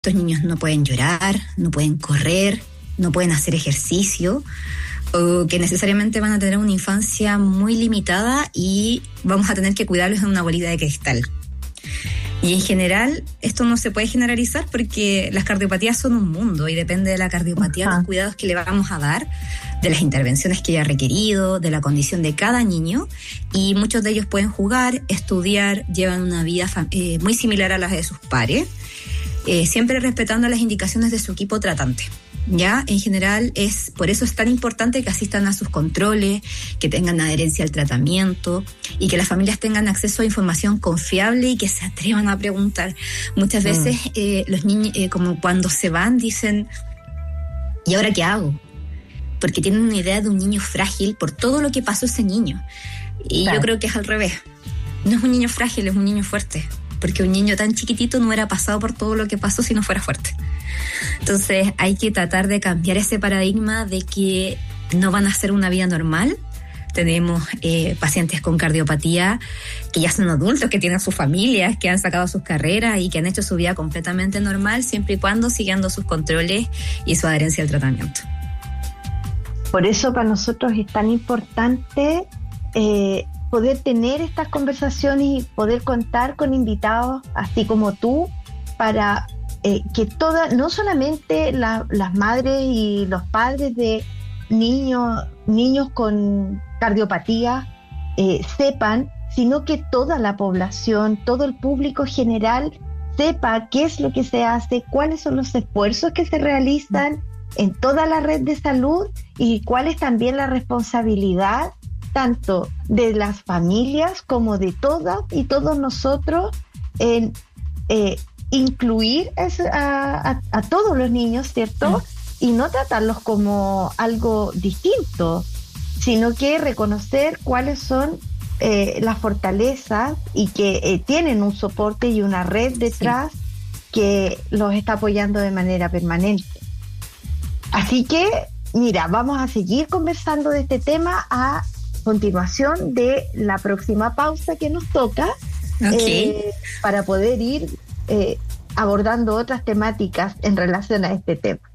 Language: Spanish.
Estos niños no pueden llorar, no pueden correr, no pueden hacer ejercicio, o que necesariamente van a tener una infancia muy limitada y vamos a tener que cuidarlos en una bolita de cristal. Y en general esto no se puede generalizar porque las cardiopatías son un mundo y depende de la cardiopatía los cuidados que le vamos a dar, de las intervenciones que haya requerido, de la condición de cada niño, y muchos de ellos pueden jugar, estudiar, llevan una vida muy similar a la de sus pares, siempre respetando las indicaciones de su equipo tratante. Ya, en general, por eso es tan importante que asistan a sus controles, que tengan adherencia al tratamiento y que las familias tengan acceso a información confiable y que se atrevan a preguntar. Muchas veces los niños, como cuando se van, dicen, ¿y ahora qué hago? Porque tienen una idea de un niño frágil por todo lo que pasó ese niño. Y yo creo que es al revés. No es un niño frágil, es un niño fuerte. Porque un niño tan chiquitito no hubiera pasado por todo lo que pasó si no fuera fuerte. Entonces hay que tratar de cambiar ese paradigma de que no van a hacer una vida normal. Tenemos pacientes con cardiopatía que ya son adultos, que tienen sus familias, que han sacado sus carreras y que han hecho su vida completamente normal, siempre y cuando siguiendo sus controles y su adherencia al tratamiento. Por eso para nosotros es tan importante poder tener estas conversaciones y poder contar con invitados así como tú para que no solamente las madres y los padres de niños con cardiopatía sepan, sino que toda la población, todo el público general sepa qué es lo que se hace, cuáles son los esfuerzos que se realizan en toda la red de salud y cuál es también la responsabilidad tanto de las familias como de todas y todos nosotros en incluir a todos los niños, ¿cierto? Y no tratarlos como algo distinto, sino que reconocer cuáles son las fortalezas y que tienen un soporte y una red detrás que los está apoyando de manera permanente. Así que, mira, vamos a seguir conversando de este tema a continuación de la próxima pausa que nos toca, para poder ir abordando otras temáticas en relación a este tema.